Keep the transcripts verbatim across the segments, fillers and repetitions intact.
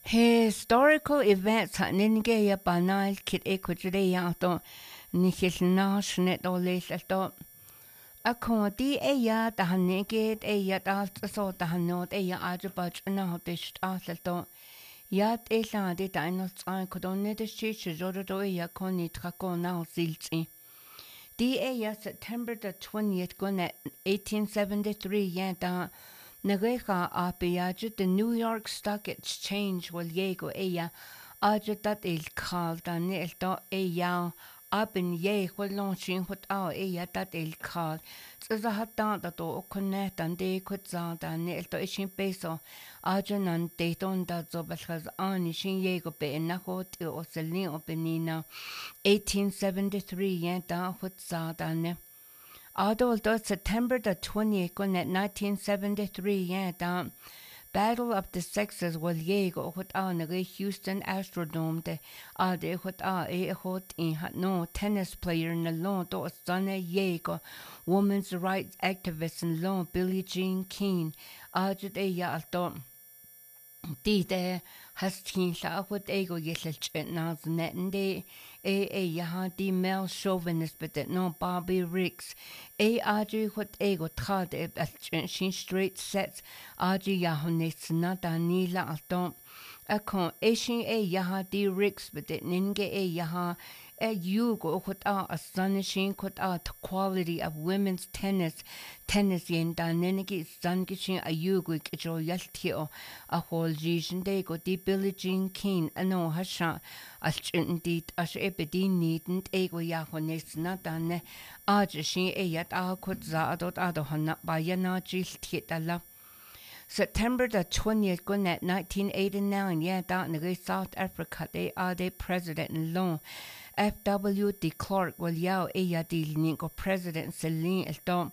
Historical events ha ninge ya banal kit equity ya to nihil nashnet o leil to a di e ya da hanigit e ya da so da hanot e ya ajabach na hotist to yat e la de dinos tsan kodonne de shi joro do ya koni trako na silti di e ya September the twentieth gone eighteen seventy-three ya da Nagecha a beaja the New York Stock Exchange wal yego eya aja dat il kal dan el do eya abin ye wal launching what a eya dat il kal tsa hat dan da do konne dan de kut za dan el do ishin peso aja nan de don da zo balkhaz ani shin yego be na hot o selni openina eighteen seventy-three ya da hut za dan Although September the twentieth, nineteen seventy-three, yeah, the Battle of the Sexes was yego hot on the Houston Astrodome de ade hot a e hot in hat no tennis player in the law do sonne yego women's rights activist in law Billie Jean King ade e ya alto Di de has teen la hot ego yesel nas net de e e ya di male chauvinist but no Bobby Riggs e aju hot ego trad e shin straight sets aju ya hones na danila alto a con e shin e ya di Riggs but ninge e ya e yugo hot a astonishing hot a quality of women's tennis tennis yen danengi sangishin a yugo jo yaltio a whole jishin de go di Billie Jean King ano hasha as dit as epidin needn't ego ya hones na danne aj shin e yat a kut za adot adohana bayana jiltitala September the twentieth, nineteen eighty-nine, yeah, that in South Africa, they are the president in law. F W de Klerk will yell, Eya de Nico President Celine Elton.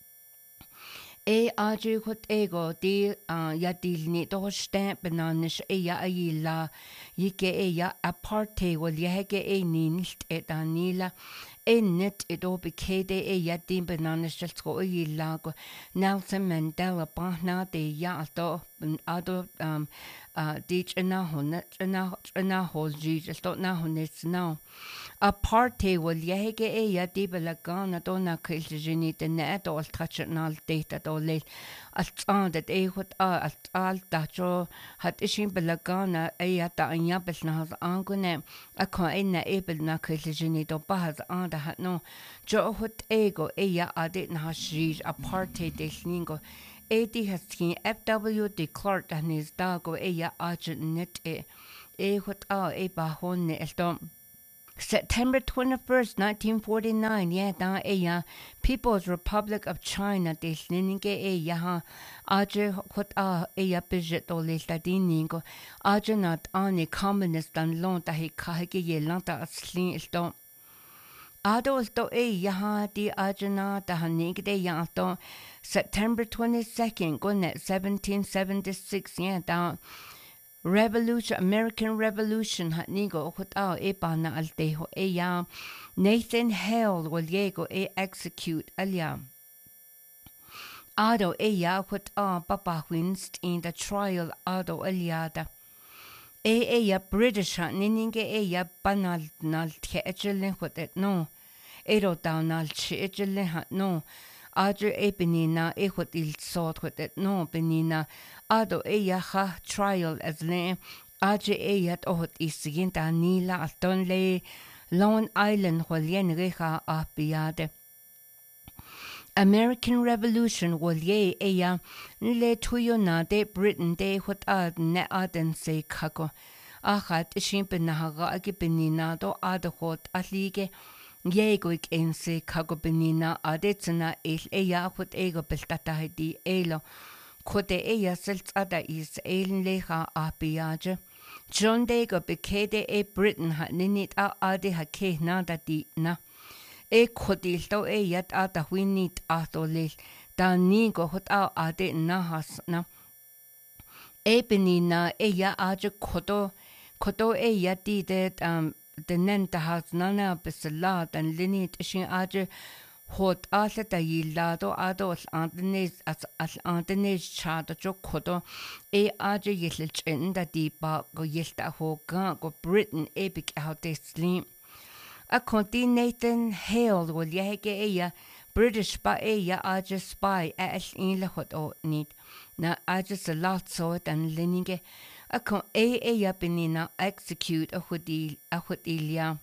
E aju hot ego de ya dilni do stamp bananish e ya ayila yike e ya aparte will yege e ninst e danila e net e do bekede e ya din bananish go e lago Nelson Mandela bahna de ya do ado um uh dich na hon na na hol ji just na hon it's now aparte will yege e ya di belagana do na kilgeni de net all traditional data do le alt aan dat e goed alt al dat jo hat ishin belagana e ya ta anya besna has angune a ko inna e bel na kilgeni do bahas aan da hat no jo hot ego e ya adit na shi aparte de sningo e di has kin F W de Klerk and his dago e ya agent net e e hot a e ba hon elton September twenty-first, nineteen forty-nine, yeah, da e ya People's Republic of China de sninge e ya ha aje hot a e ya bijet o le stadiningo aje nat ani communist dan lon da he kahege ye lanta aslin elton Adolf do e ya di ajana da hanig de ya to September twenty-second, gonet seventeen seventy-six, yeah, da Revolution, American Revolution hat nigo hot a e bana alteho e ya Nathan Hale will yego e execute alia. Ado e ya hot a papa winst in the trial ado aliada. E e ya British hat ninge e ya banal nal tjejelen hot et no. Ero downal tjejelen hat no. Adre e benina e hot il sort hot et no benina ado e ya ha trial as le adre e yat hot isigin da nila alton le Long Island hol yen reha a biade American Revolution wol ye e ya le tuyo na de Britain de hot ad ne aden se kago achat ishin benaga agi benina do ado hot alige Yegoik en se kago benina adetsana el eya hot ego beltata di elo kote eya selts ada is elen leha a biage John Dego bekede e Britain ha ninit a ade ha ke na da di na e kodil do e yat ata winit ato le da nigo hot a ade na has na e benina eya aje kodo kodo e yati de um the nenta has nana besalat and linit shin aje hot alle da yillado ado al antenes as al antenes chado jokodo e aje yelch enda di ba go yelta hoga go Britain epic out slim a conti Nathan Hale will yeke eya British ba eya aje spy as in le hot o need na aje a lot so dan linige a con e eya benina execute a hudi a hudilia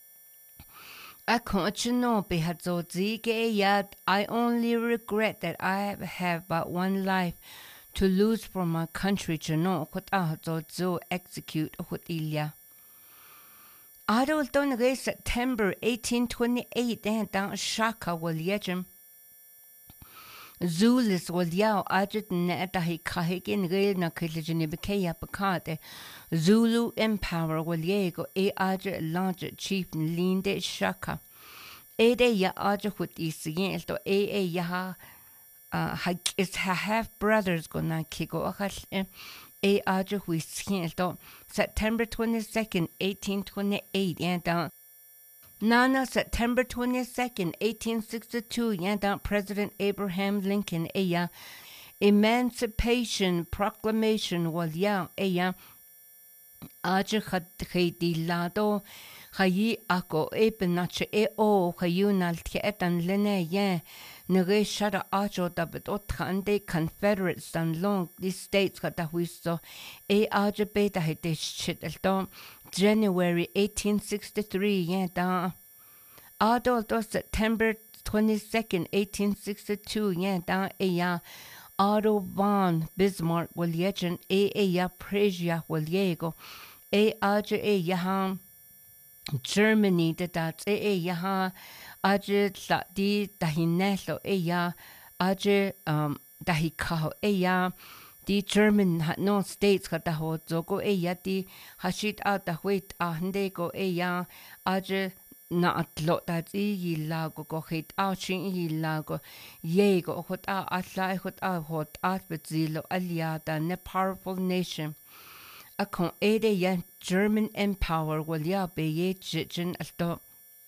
I can't know be had so yet. I only regret that I have but one life to lose for my country to know what I so execute what Ilya. I don't know September eighteen twenty-eight and down Shaka will yejim. Zulis will yell ajit neta he kahigin real na kilijinibikeya pakate. Zulu Empower will yego e ajit large chief linde shaka. Ede ya ajit with isiyen to e e ya ha is ha half brothers gonna kiko ahash e ajit with skin to September twenty-second, eighteen twenty-eight and down. Nana September twenty-second, eighteen sixty-two, yanda President Abraham Lincoln eya Emancipation Proclamation wal ya eya aje khadi lado khayi ako e penache e o khayunal tietan lene ye nege shara ajo dabet otrande Confederates dan long these states kata huiso e aje beta hete shit elto January eighteen sixty-three yanda Adolto September twenty-second, eighteen sixty-two yanda eya Otto von Bismarck will yegen e eya Prussia will yego e aje e yaha Germany de dat e e yaha aje la di dahinelo e ya aje um dahikaho e ya di German no states kata ho zogo e ya di hashit out the wait a handego e ya aje na atlo dat i yilago go hit ouching yilago yego hot a atla hot a hot at bezilo aliada ne powerful nation a con ede ya German Empower will ya be ye jitchen alto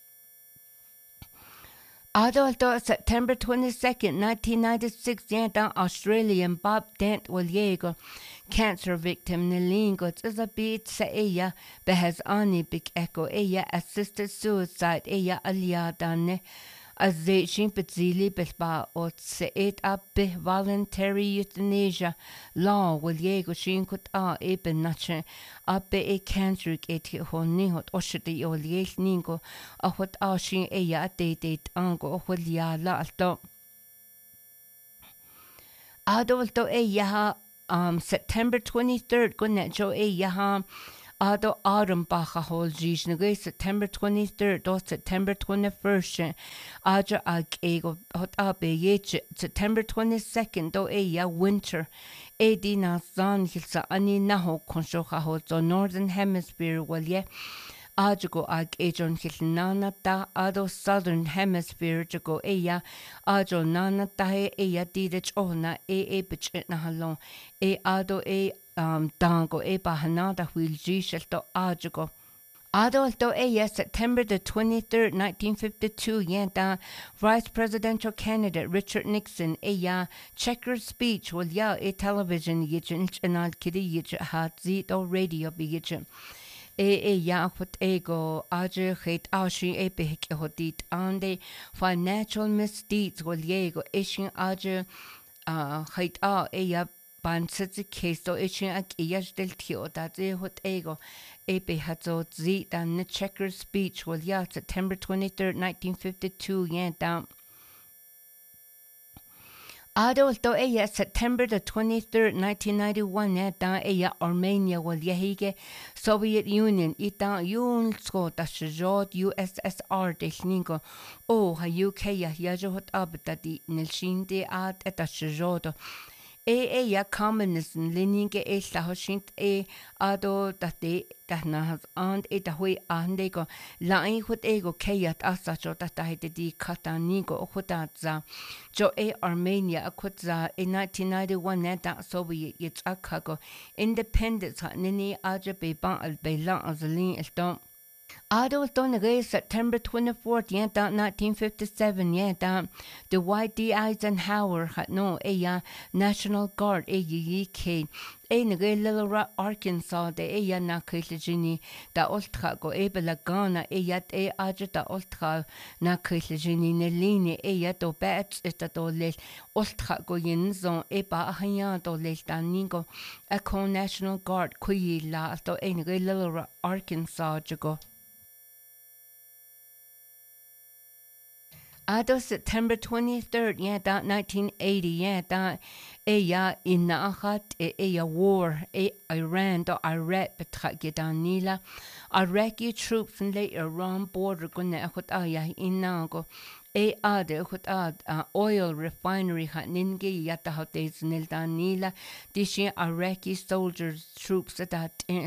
Adolto September twenty-second, nineteen ninety-six yanda Australian Bob Dent will yego cancer victim Nelingo is a bit sa eya behas ani big echo eya assisted suicide eya aliadane as they shimpazili besba or se it up be voluntary euthanasia law will yego shinkut a eben nache up be a cancer et honi hot oshiti ol yes ningo a hot a shin eya date ango hol ya la alto adolto eya Um, September twenty-third, Gunnet Joe E. Yaham, Ado Autumn Baha Hol Jishnagay, September twenty-third, or September twenty-first, Aja Ag Ego Hot Abe Yech, September twenty-second, Do E. Ya Winter, E. Dina Zan Hilsa Ani Naho Konshoha Hot, the Northern Hemisphere, well, ye. Ajago ag ejon hilnana da ado Southern Hemisphere jago eya ajo nana dahe eya didech ona e e bich na halon e ado e um dango e bahanada wil jishelto ajago Adolto eya September the twenty-third, nineteen fifty-two yanda Vice Presidential Candidate Richard Nixon eya checkered speech will ya e television yijin chanal kidi yij hat zito radio bi yijin e e ya hot ego aje het ashi e behik hodit ande financial misdeeds will yego ishin aje uh het a e ya ban sitzi case so ishin ak yaj del tio that e hot ego e be hazo zi dan the checker speech will ya September twenty-third, nineteen fifty-two yan down Adolto eya September the twenty-third, nineteen ninety-one eta eya Armenia wal yehige Soviet Union ita yun sko ta shjot U S S R de sningo o ha U K ya yajot abta di nilshinde at eta shjot e e ya communism lininge e slahshint e ado date dahna has and e da hui ande go lai hut ego kayat asacho data hede di katanigo hutza jo e Armenia akutza in nineteen ninety-one neta Soviet yits akago independence nini aja be ban al belan azlin estom Adolf Donegay, September twenty-fourth, yeah, that nineteen fifty-seven, yeah, that the Dwight D. Eisenhower had no, a ya National Guard, a ye kid, a nagay Little Rock, Arkansas, the a ya na Kailajini, da Ultra go able Lagana, a yat a aja da Ultra na Kailajini, Neline, a yat o bats it at all late, Ultra go yinzon, a ba hanya do late daningo, a co National Guard, Kuyi la, to a nagay Little Rock, Arkansas, jago. Ado September twenty-third, yeah, that nineteen eighty, yeah, that a ya inahat a ya war a Iran to Iraq betragidanila. Iraqi troops in the Iran border gonna hot aya inago. A ade hot ad oil refinery hat ningi yata hot days nil danila. Dishi Iraqi soldiers troops at that in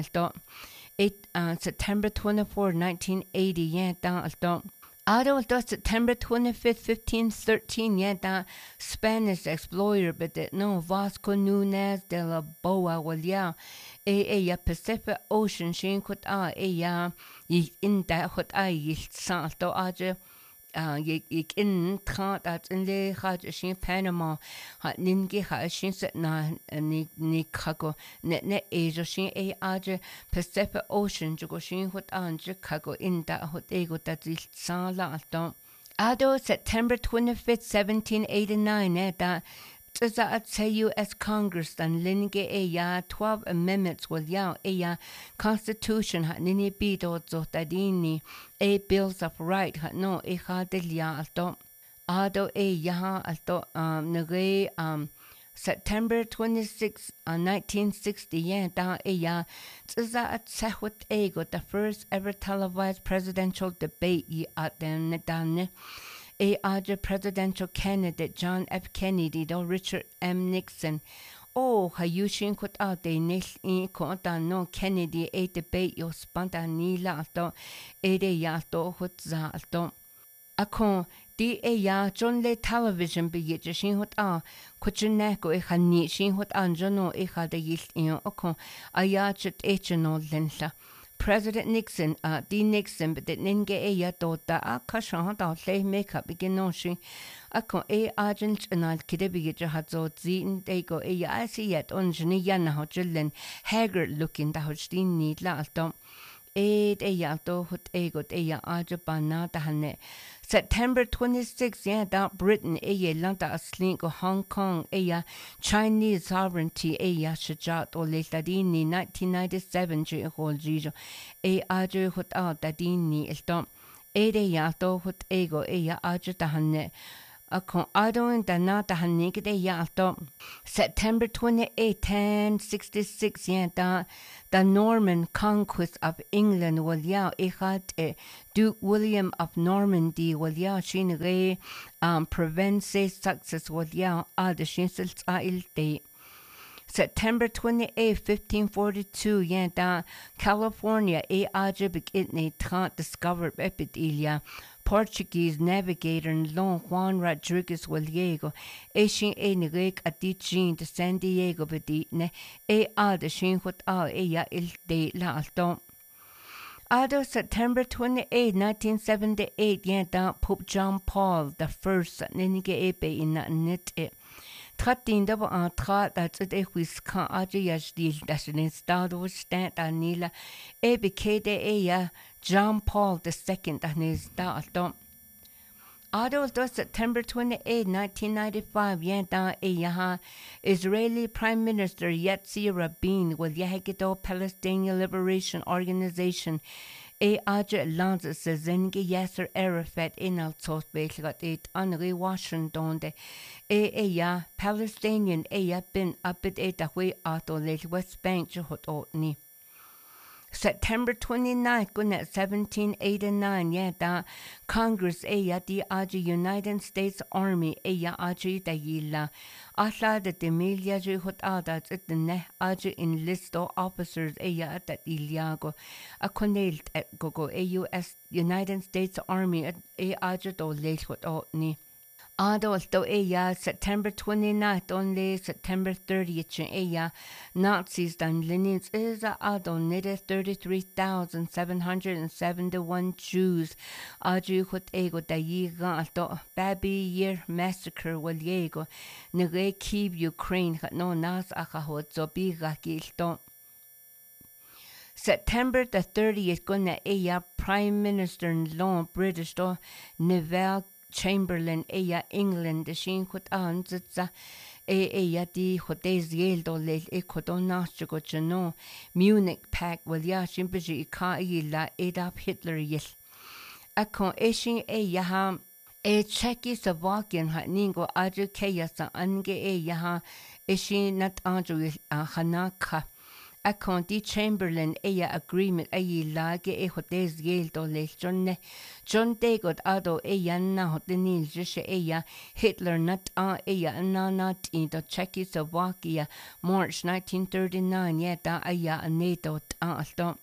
it uh, September twenty-fourth, nineteen eighty, yeah, that Ado September twenty-fifth, fifteen thirteen, yeah, that Spanish explorer, but that no Vasco Nunez de la Boa, well, yeah, a ya Pacific Ocean, she could ah, a ya, in that hot eye, ye salto aja. Uh, ik in gaat dat in de gaat is in Panama had ninge gaat is in set na ni ni kago net net is is in a aje Pacific Ocean jo go shin hot an je kago in da hot ego dat is sala alto ado September twenty-fifth, seventeen eighty-nine eh da Tza at say U S Congress dan linge e ya twelve amendments will ya e ya Constitution ha nini bido zotadini e Bills of Right ha no e ha del ya alto ado e ya alto um nage um September twenty-sixth, uh, nineteen sixty, yeah, da e ya tza at sehut ego the first ever televised presidential debate ye at den dan A other presidential candidate John F. Kennedy do Richard M. Nixon. Oh, hayushin kut out de nil in kota no Kennedy a debate yo spontanila alto e de yato hut za alto. Akon di e ya John le television be yet shin hut a kuchineko e hani shin hut anjono e ha de yil in okon ayachet echeno lenla. President Nixon, uh, D. Nixon, but that ninge e ya dota a kashan da le makeup begin no shi. Akon e agent and al kidebi jahazo zin de go e ya I see yet unjani yana ho jillen haggard looking da hostin need la alto. E de ya do hut e got e ya ajabana da hane. September twenty-sixth, yeah, that Britain, eh, yeah, lanta aslink of Hong Kong, eh, yeah, Chinese sovereignty, eh, yeah, shajat or le tadini, nineteen ninety-seven, je hol jijo, eh, aje hut out tadini, estom, eh, de ya to hut ego, eh, yeah, aje tahane. Akon adon dana tahane de ya to. September twenty-eighth, ten sixty-six, yeah, da, the Norman conquest of England, well, yeah, eh, had, eh, Duke William of Normandy, well, yeah, shin re, um, Provence success, well, yeah, ah, the shinsels il day. September twenty-eighth, fifteen forty-two, yeah, da, California, a ajibik itne trant discovered epidelia. Portuguese navigator Don Juan Rodriguez Vallejo, e shin e nirek adichin de San Diego beditne, e a de shin hot a e ya il de la alto. Ado September twenty-eighth, nineteen seventy-eight, yeah, da Pope John Paul the first ninige ebe in na net e. Trattin da an tra dat it e whis kan aje yasdil das in stado stand anila e bekede e ya John Paul the second that is da alto. Ado do September twenty-eighth, nineteen ninety-five, yeah, da e yaha Israeli Prime Minister Yitzhak Rabin with Yehigedo Palestinian Liberation Organization e aja lanza se zengi Yasser Arafat in al tos begat it anri Washington de e e ya Palestinian e ya bin abit e da we ato le West Bank jhot otni. September twenty-ninth, Gunet seventeen eighty-nine, yeah, da Congress e ya di aja United States Army e ya aja da yila. Asla de demilia ju hot adat it the ne aja enlist officers e ya at iliago. A conelt at gogo e U S United States Army e aja do le hot otni. Adolto eya September twenty-ninth only September thirtieth eya Nazis dan Lenin's is adonide thirty-three thousand seven hundred seventy-one Jews aju hut ego da yiga alto baby year massacre wal yego nege Kiev Ukraine no nas akahot zobiga gilto September the thirtieth gonna eya Prime Minister in law British do Neville Chamberlain eya England de shin kut an zitza e eya di hotes yel do le e kodona chugo chno Munich Pact wal ya shimpiji ka ila edap Hitler yel akon eshin eya ha e Czechoslovakian ha ningo aju keya sa ange eya ha eshin nat anju hanaka Akon di Chamberlain eya agreement eyi lage e hotes yel do le jonne John Dagot ado eya na hotenil jishe eya Hitler nat a eya na nat in do Czechoslovakia March nineteen thirty-nine yeah da eya NATO alto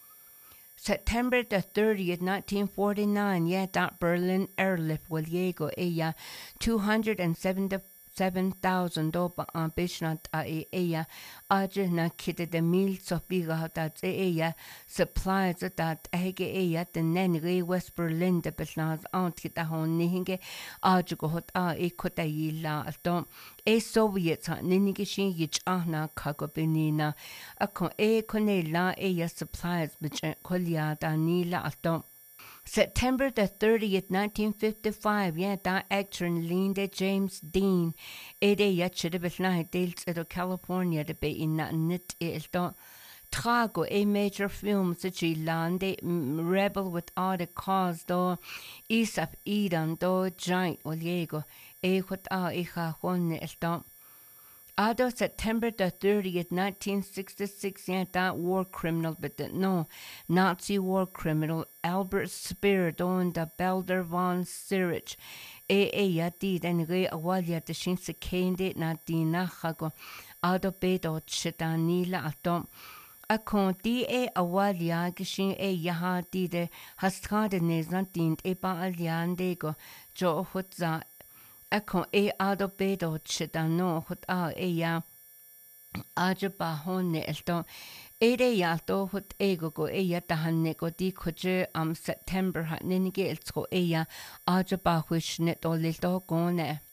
September the thirtieth nineteen forty-nine yeah da Berlin airlift wal yego eya two hundred seventy seven thousand dopa an bishnat a e eya aje na kite de mil so biga dat e eya supplies dat ege eya de nenre West Berlin de bishnat ant kita hon nihinge aje go hot a e kota yila alto e Soviets ha ninige shin yich ahna kago benina akon e kone la eya supplies bich kolya da nila alto September the thirtieth nineteen fifty-five yeah da actor Linda James Dean ede ya chidibit na deals edo California de be in na nit elto trago a major film such as Lande Rebel Without a Cause do Isap Idan do Giant Oliego e what a iha one elto Ado September the thirtieth nineteen sixty-six yeah that war criminal but the, no Nazi war criminal Albert Speer don the Belder von Sirich e e ya di den re awalya de shinse kende na dina hago ado bedo chitanila atom akon di e awalya gishin e yaha di de hastrade nezan din e ba aliandego jo hutza Akon e ado bedo chitano hut a e ya aja ba honne elto e de ya to hut ego go e ya tahanne go di khoje am September ha nenige elsko e ya aja ba hwish net o le to gone